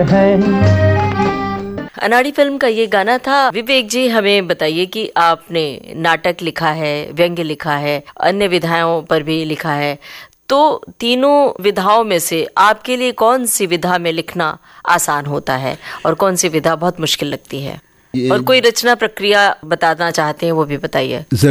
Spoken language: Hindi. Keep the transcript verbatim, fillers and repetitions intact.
अनाड़ी फिल्म का ये गाना था। विवेक जी, हमें बताइए कि आपने नाटक लिखा है, व्यंग्य लिखा है, अन्य विधाओं पर भी लिखा है, तो तीनों विधाओं में से आपके लिए कौन सी विधा में लिखना आसान होता है और कौन सी विधा बहुत मुश्किल लगती है? और कोई रचना प्रक्रिया बताना चाहते हैं वो भी बताइए।